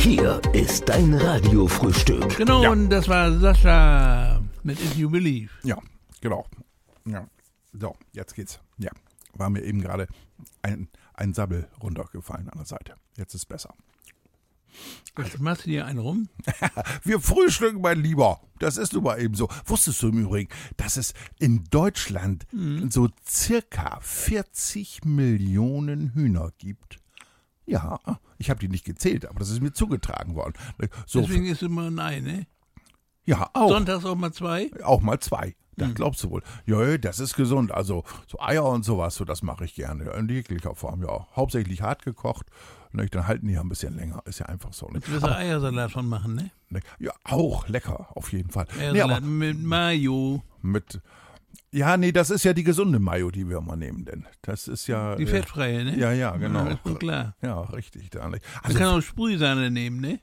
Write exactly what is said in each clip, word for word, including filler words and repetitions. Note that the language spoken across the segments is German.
Hier ist dein Radiofrühstück. Genau, Ja. und das war Sascha mit If You Believe. Ja, genau. Ja. So, jetzt geht's. Ja, war mir eben gerade ein, ein Sabbel runtergefallen an der Seite. Jetzt ist besser. Was machst du dir einen rum? Wir frühstücken, mein Lieber. Das ist nun mal eben so. Wusstest du im Übrigen, dass es in Deutschland Mhm. so circa vierzig Millionen Hühner gibt? Ja, ich habe die nicht gezählt, aber das ist mir zugetragen worden. So, Deswegen ist immer ein Ei, ne? ja, auch. Sonntags auch mal zwei. Auch mal zwei. Das Mhm. glaubst du wohl. Ja, das ist gesund. Also so Eier und sowas, so das mache ich gerne. In jeglicher Form, ja. Hauptsächlich hart gekocht. Nicht? Dann halten die ja ein bisschen länger. Ist ja einfach so. Nicht? Du wirst Eiersalat von machen, ne? Nicht? Ja, auch lecker, auf jeden Fall. Nee, Eiersalat aber mit Mayo. mit. Ja, nee, das ist ja die gesunde Mayo, die wir mal nehmen, denn das ist ja. Die äh, fettfreie, ne? Ja, ja, genau. Ja, ist schon klar. Ja, richtig. Da nicht. Man Also, kann auch Sprühsahne nehmen, ne?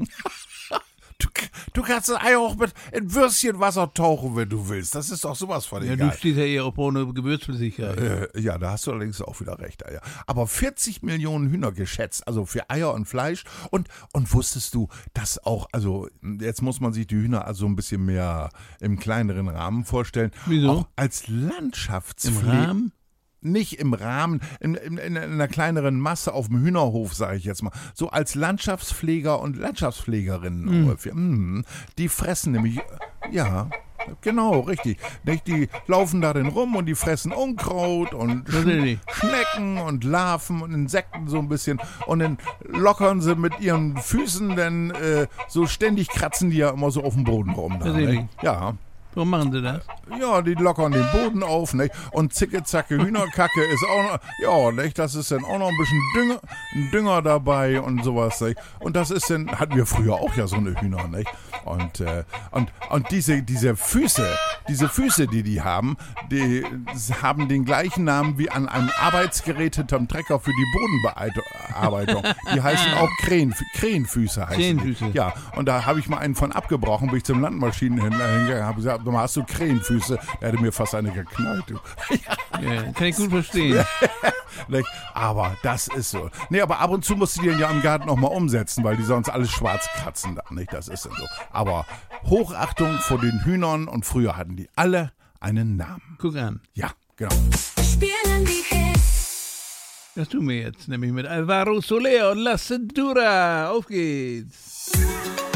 du, du kannst das Ei auch mit in Würstchenwasser tauchen, wenn du willst. Das ist doch sowas von Ja, egal. du stehst ja eher auf ohne Gewürzflüssigkeit. Äh, ja, da hast du allerdings auch wieder recht, Eier. Aber vierzig Millionen Hühner geschätzt, also für Eier und Fleisch. Und, und wusstest du, dass auch, also jetzt muss man sich die Hühner also ein bisschen mehr im kleineren Rahmen vorstellen. Wieso? Auch als Im Landschaftspflege. Rahmen? Nicht im Rahmen, in, in, in einer kleineren Masse auf dem Hühnerhof, sage ich jetzt mal. So als Landschaftspfleger und Landschaftspflegerinnen Mhm. ungefähr. Mm, die fressen nämlich, ja, genau, richtig. Nicht? Die laufen da drin rum und die fressen Unkraut und Was sind die? Schnecken und Larven und Insekten so ein bisschen. Und dann lockern sie mit ihren Füßen, denn äh, so ständig kratzen die ja immer so auf dem Boden rum. Da, Was sind nicht? Ja. Warum machen sie das? Ja, die lockern den Boden auf, nicht? Und zicke, zacke, Hühnerkacke ist auch noch, ja, nicht? Das ist dann auch noch ein bisschen Dünger, ein Dünger dabei und sowas, nicht? Und das ist dann, hatten wir früher auch ja so eine Hühner, nicht? Und, äh, und, und diese, diese Füße, diese Füße, die die haben, die haben den gleichen Namen wie an einem Arbeitsgerät hinterm Trecker für die Bodenbearbeitung. Die heißen auch Krähen, Krähenfüße heißen Krähenfüße. die. Ja, und da habe ich mal einen von abgebrochen, bin ich zum Landmaschinenhändler hingegangen, habe gesagt, du hast du Krähenfüße. Er hätte mir fast eine geknallt. Du. Ja, kann ich gut verstehen. Nicht? Aber das ist so. Nee, aber ab und zu musst du die dann ja im Garten auch mal umsetzen, weil die sonst alles schwarz kratzen. Da, nicht? Das ist dann so. Aber Hochachtung vor den Hühnern und früher hatten die alle einen Namen. Guck an. Ja, genau. Spielen die Hits. Das tun wir jetzt, nämlich mit Alvaro Soler und La Cintura. Auf geht's.